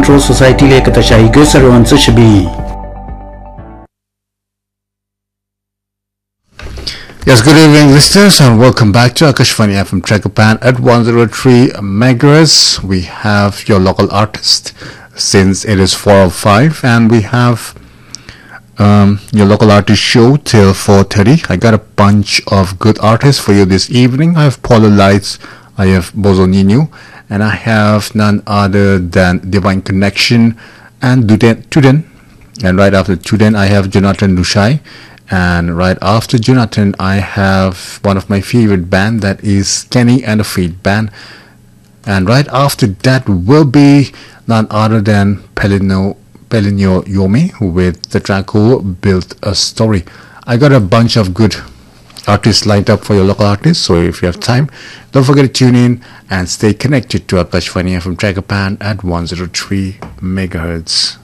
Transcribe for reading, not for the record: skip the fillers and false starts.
Control Society le katashai Gösarwan Sushabi. Yes, good evening listeners and welcome back to Akashvani FM Trakapan at 103 megahertz. We have your local artist since it is 4:05 and we have your local artist show till 4:30. I got a bunch of good artists for you this evening. I have Paulo Lights, I have Bozo Nino, and I have none other than Divine Connection and Tuden. And right after Tuden I have Jonathan Lushai. And right after Jonathan, I have one of my favorite band, that is Kenny and the Fate Band. And right after that will be none other than Pelino Yomi with the track Who Built a Story. I got a bunch of good artists lined up for your local artists, so if you have time, don't forget to tune in and stay connected to Akashvani from Trakapan at 103 megahertz.